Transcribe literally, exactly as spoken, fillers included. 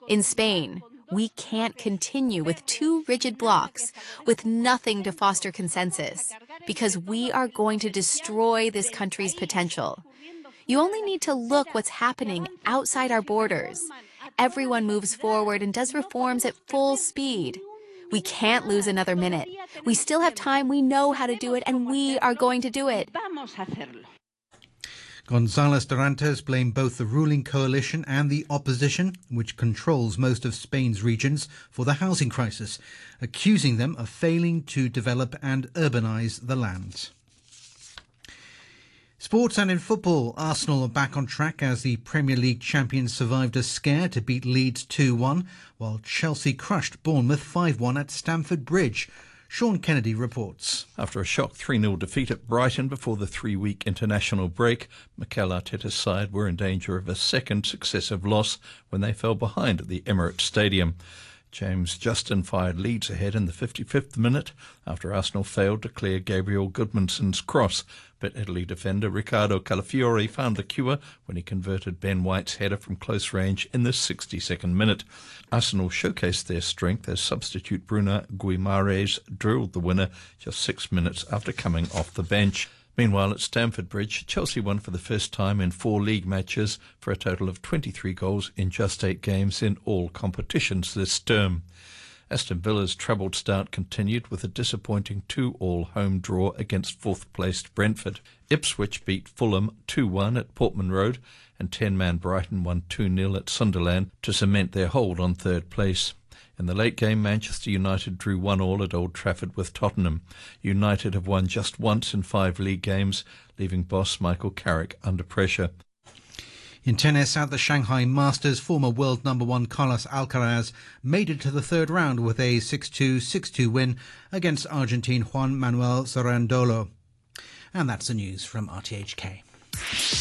In Spain, we can't continue with two rigid blocks, with nothing to foster consensus, because we are going to destroy this country's potential. You only need to look what's happening outside our borders. Everyone moves forward and does reforms at full speed. We can't lose another minute. We still have time, we know how to do it, and we are going to do it. González Dorantes blamed both the ruling coalition and the opposition, which controls most of Spain's regions, for the housing crisis, accusing them of failing to develop and urbanise the land. Sports and in football, Arsenal are back on track as the Premier League champions survived a scare to beat Leeds two one, while Chelsea crushed Bournemouth five one at Stamford Bridge. Sean Kennedy reports. After a shock three nil defeat at Brighton before the three-week international break, Mikel Arteta's side were in danger of a second successive loss when they fell behind at the Emirates Stadium. James Justin fired Leeds ahead in the fifty-fifth minute after Arsenal failed to clear Gabriel Goodmanson's cross, but Italy defender Riccardo Calafiori found the cure when he converted Ben White's header from close range in the sixty-second minute. Arsenal showcased their strength as substitute Bruno Guimaraes drilled the winner just six minutes after coming off the bench. Meanwhile, at Stamford Bridge, Chelsea won for the first time in four league matches for a total of twenty-three goals in just eight games in all competitions this term. Aston Villa's troubled start continued with a disappointing two all home draw against fourth-placed Brentford. Ipswich beat Fulham two one at Portman Road, and ten-man Brighton won two nil at Sunderland to cement their hold on third place. In the late game, Manchester United drew one all at Old Trafford with Tottenham. United have won just once in five league games, leaving boss Michael Carrick under pressure. In tennis at the Shanghai Masters, former world number one Carlos Alcaraz made it to the third round with a six two, six two win against Argentine Juan Manuel Zarandolo. And that's the news from R T H K.